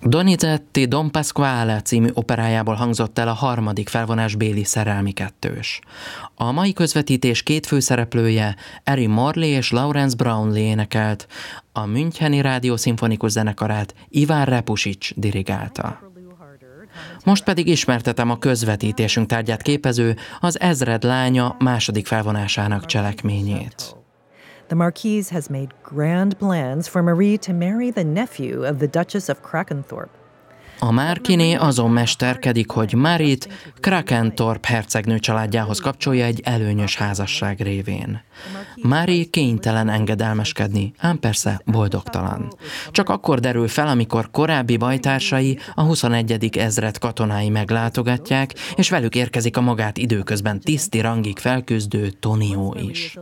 Donizetti Don Pasquale című operájából hangzott el a harmadik felvonásbéli szerelmi kettős. A mai közvetítés két főszereplője, Erin Morley és Lawrence Brownlee énekelt, a Müncheni Rádió Szimfonikus Zenekarát Iván Repusics dirigálta. Most pedig ismertetem a közvetítésünk tárgyát képező Az Ezred lánya második felvonásának cselekményét. The Marquise has made grand plans for Marie to marry the nephew of the Duchess of Krakenthorpe. A Márkiné azon mesterkedik, hogy Marit Krakenthorpe hercegnő családjához kapcsolja egy előnyös házasság révén. Marie kénytelen engedelmeskedni, ám persze boldogtalan. Csak akkor derül fel, amikor korábbi bajtársai, a 21. ezred katonái meglátogatják, és velük érkezik a magát időközben tiszti rangig felküzdő Tonio is.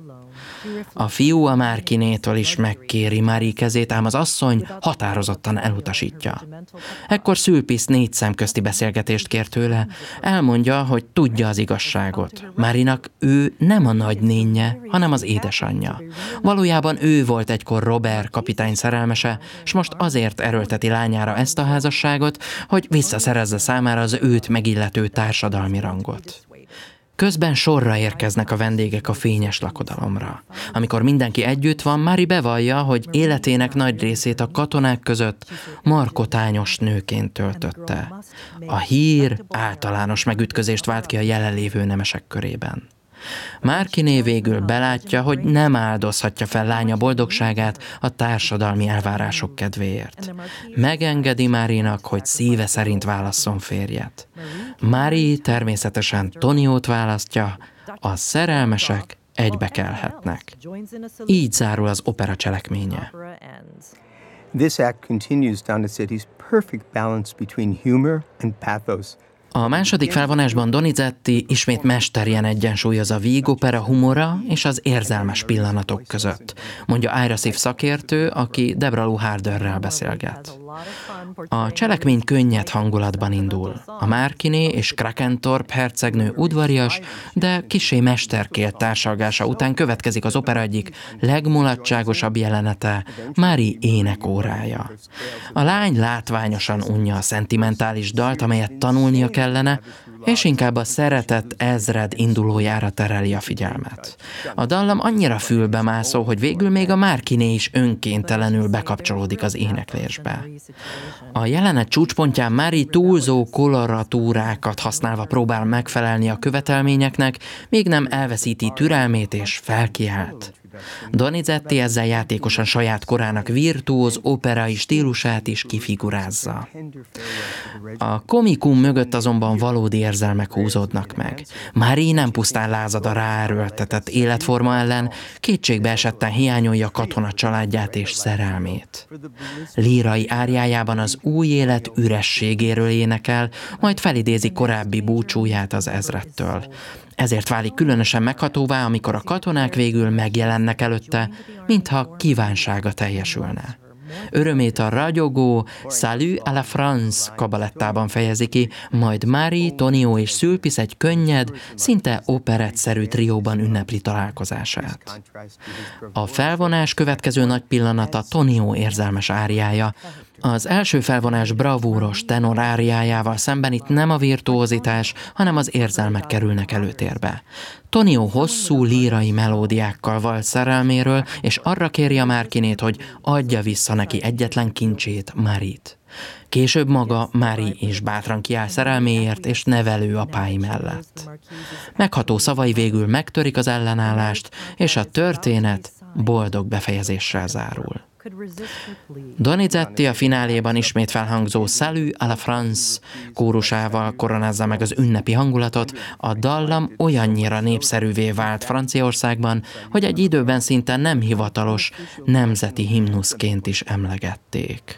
A fiú a Márkinétől is megkéri Marie kezét, ám az asszony határozottan elutasítja. Ekkor Szülpisz 4 szemközti beszélgetést kér tőle, elmondja, hogy tudja az igazságot. Marinak ő nem a nagynénje, hanem az édesanyja. Valójában ő volt egykor Robert kapitány szerelmese, és most azért erőlteti lányára ezt a házasságot, hogy visszaszerezze számára az őt megillető társadalmi rangot. Közben sorra érkeznek a vendégek a fényes lakodalomra. Amikor mindenki együtt van, Marie bevallja, hogy életének nagy részét a katonák között markotányos nőként töltötte. A hír általános megütközést vált ki a jelenlévő nemesek körében. Márkiné végül belátja, hogy nem áldozhatja fel lánya boldogságát a társadalmi elvárások kedvéért. Megengedi Márinak, hogy szíve szerint válasszon férjet. Mári természetesen Toniót választja, a szerelmesek egybekelhetnek. Így zárul az opera cselekménye. This act continues Donizetti's perfect balance between humor and pathos. A második felvonásban Donizetti ismét mesterien egyensúlyoz a vígopera humora és az érzelmes pillanatok között, mondja Ira Sif szakértő, aki Debra Lou Harderrel beszélget. A cselekmény könnyed hangulatban indul. A Márkiné és Krakenthorpe hercegnő udvarias, de kissé mesterkélt társalgása után következik az opera egyik legmulatságosabb jelenete, Marie énekórája. A lány látványosan unja a szentimentális dalt, amelyet tanulnia kellene, és inkább a szeretett ezred indulójára tereli a figyelmet. A dallam annyira fülbemászó, hogy végül még a Márkiné is önkéntelenül bekapcsolódik az éneklésbe. A jelenet csúcspontján Marie túlzó koloratúrákat használva próbál megfelelni a követelményeknek, még nem elveszíti türelmét és felkiált. Donizetti ezzel játékosan saját korának virtuóz operai stílusát is kifigurázza. A komikum mögött azonban valódi érzelmek húzódnak meg. Marie nem pusztán lázad a ráerőltetett életforma ellen, kétségbe esetten hiányolja katona családját és szerelmét. Lírai áriájában az új élet ürességéről énekel, majd felidézi korábbi búcsúját az ezredtől. Ezért válik különösen meghatóvá, amikor a katonák végül megjelennek előtte, mintha kívánsága teljesülne. Örömét a ragyogó Salut à la France kabalettában fejezi ki, majd Marie, Tonio és Szülpisz egy könnyed, szinte operettszerű trióban ünnepli találkozását. A felvonás következő nagy pillanata Tonio érzelmes áriája. Az első felvonás bravúros tenor áriájával szemben itt nem a virtuózitás, hanem az érzelmek kerülnek előtérbe. Tonio hosszú lírai melódiákkal vall szerelméről, és arra kéri a Márkinét, hogy adja vissza neki egyetlen kincsét, Marit. Később maga Marie is bátran kiáll szerelméért és nevelő apái mellett. Megható szavai végül megtörik az ellenállást, és a történet boldog befejezéssel zárul. Donizetti a fináléban ismét felhangzó Salut à la France kórusával koronázza meg az ünnepi hangulatot, a dallam olyannyira népszerűvé vált Franciaországban, hogy egy időben szinte nem hivatalos nemzeti himnuszként is emlegették.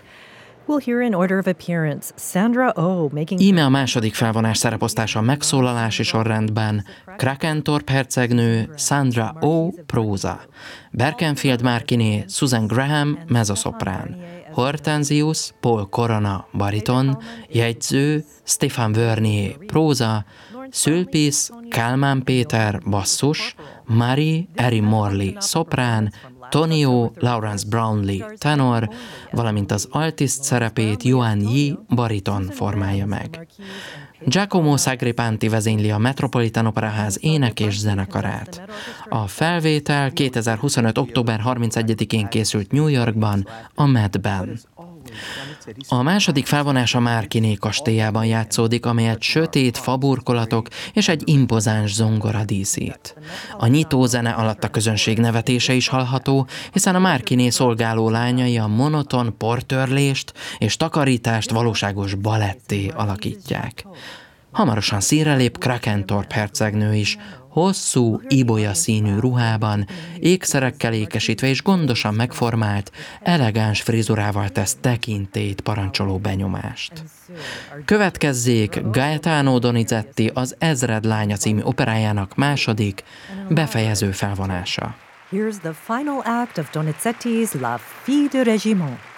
Íme a második felvonás szereposztása megszólalási sorrendben: Krakenthorpe hercegnő, Sandra O. próza, Berkenfield Márkiné, Susan Graham mezzoszoprán, Hortensius Paul Corona bariton, jegyző Stefan Vernier próza, Szülpisz Kálmán Péter basszus, Marie Erin Morley szoprán, Tonio Lawrence Brownlee tenor, valamint az altiszt szerepét Yuan Yi bariton formálja meg. Giacomo Sacripanti vezényli a Metropolitan Operaház ének- és zenekarát. A felvétel 2025. október 31-én készült New Yorkban, a Metben. A második felvonás a Márkiné kastélyában játszódik, amelyet sötét faburkolatok és egy impozáns zongora díszít. A nyitó zene alatt a közönség nevetése is hallható, hiszen a Márkiné szolgáló lányai a monoton portörlést és takarítást valóságos baletté alakítják. Hamarosan színre lép Krakentorp hercegnő is, hosszú, ibolya színű ruhában, ékszerekkel ékesítve és gondosan megformált, elegáns frizurával tesz tekintélyt parancsoló benyomást. Következzék Gaetano Donizetti az Ezred lánya című operájának második, befejező felvonása. Here's the final act of Donizetti's La Fille de Régiment.